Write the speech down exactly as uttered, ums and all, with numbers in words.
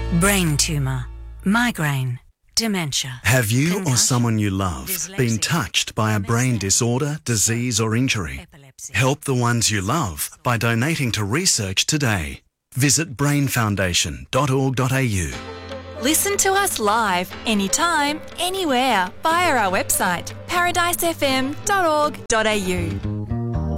Brain tumour, migraine, dementia. Have you or concussion, someone you love been dyslexia, touched by a brain disorder, disease or injury? epilepsy. Help the ones you love by donating to research today. Visit brain foundation dot org dot a u. Listen to us live, anytime, anywhere, via our website, paradise f m dot org dot a u.